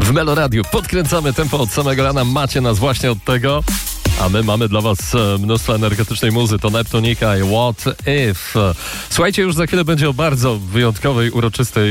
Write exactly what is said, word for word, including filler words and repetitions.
W Meloradiu podkręcamy tempo od samego rana. Macie nas właśnie od tego. A my mamy dla was mnóstwo energetycznej muzy. To Neptunika i What If. Słuchajcie, już za chwilę będzie o bardzo wyjątkowej, uroczystej